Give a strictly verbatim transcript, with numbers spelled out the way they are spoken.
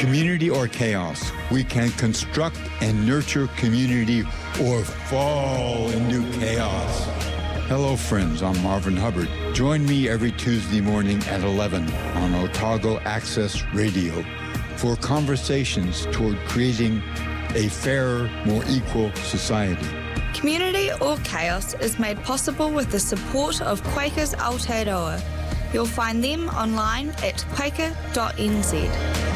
Community or chaos, we can construct and nurture community or fall into chaos. Hello, friends. I'm Marvin Hubbard. Join me every Tuesday morning at eleven on Otago Access Radio for conversations toward creating a fairer, more equal society. Community or Chaos is made possible with the support of Quakers Aotearoa. You'll find them online at quaker dot n z.